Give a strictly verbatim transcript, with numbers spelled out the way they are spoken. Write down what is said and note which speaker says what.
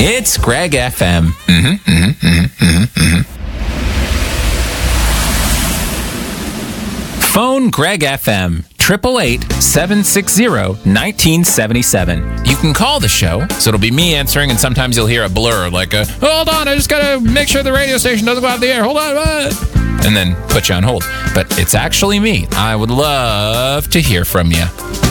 Speaker 1: It's Greg F M.
Speaker 2: Mm-hmm, mm-hmm, mm-hmm, mm-hmm, mm-hmm.
Speaker 1: Phone Greg F M, eight eight eight, seven six zero, one nine seven seven.
Speaker 2: You can call the show, so it'll be me answering, and sometimes you'll hear a blur, like a, hold on, I just gotta make sure the radio station doesn't go out the air, hold on, uh, and then put you on hold. But it's actually me. I would love to hear from you.